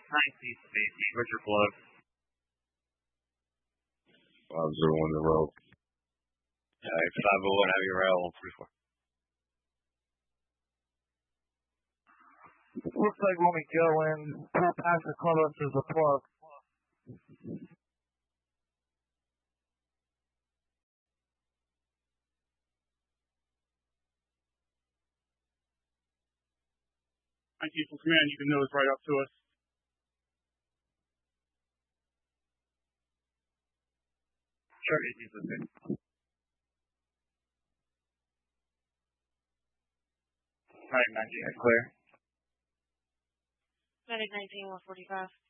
Safety, where's your plug? 501 the road. 501, have your rail on 44. Looks like when we go in, pull past the clubhouse, there's a plug. Diesel Command, you can nose right up to us. Sure, Diesel Command. Medic 19, clear. Medic 19, 145.